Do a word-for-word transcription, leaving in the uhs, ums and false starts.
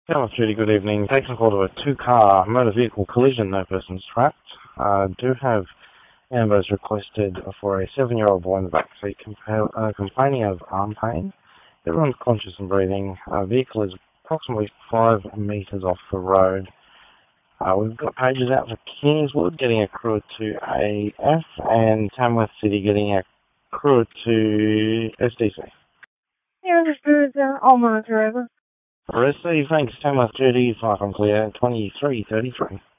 Hello, Judy. Good evening. Taking a call to a two-car motor vehicle collision. No persons trapped. Uh, do have ambos requested for a seven-year-old boy in the back seat compa- uh, complaining of arm pain. Everyone's conscious and breathing. Uh, vehicle is approximately five metres off the road. Uh, we've got pages out for Kingswood getting a crew to A F and Tamworth City getting a crew to S D C. Yeah, understood. Uh, I'll monitor over. For S D, thanks. Tamworth Judy, five on clear, twenty-three thirty-three.